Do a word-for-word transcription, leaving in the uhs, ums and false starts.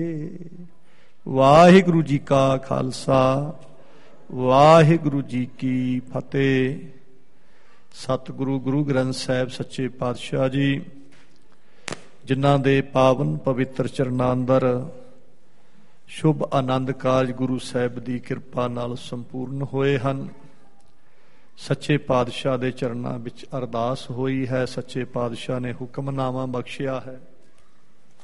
ਵਾਹਿਗੁਰੂ ਜੀ ਕਾ ਖਾਲਸਾ, ਵਾਹਿਗੁਰੂ ਜੀ ਕੀ ਫਤਿਹ। ਸਤਿਗੁਰੂ ਗੁਰੂ ਗ੍ਰੰਥ ਸਾਹਿਬ ਸੱਚੇ ਪਾਤਸ਼ਾਹ ਜੀ, ਜਿਨ੍ਹਾਂ ਦੇ ਪਾਵਨ ਪਵਿੱਤਰ ਚਰਨਾਂ ਅੰਦਰ ਸ਼ੁਭ ਆਨੰਦ ਕਾਰਜ ਗੁਰੂ ਸਾਹਿਬ ਦੀ ਕਿਰਪਾ ਨਾਲ ਸੰਪੂਰਨ ਹੋਏ ਹਨ। ਸੱਚੇ ਪਾਤਸ਼ਾਹ ਦੇ ਚਰਨਾਂ ਵਿੱਚ ਅਰਦਾਸ ਹੋਈ ਹੈ। ਸੱਚੇ ਪਾਤਸ਼ਾਹ ਨੇ ਹੁਕਮਨਾਮਾ ਬਖਸ਼ਿਆ ਹੈ।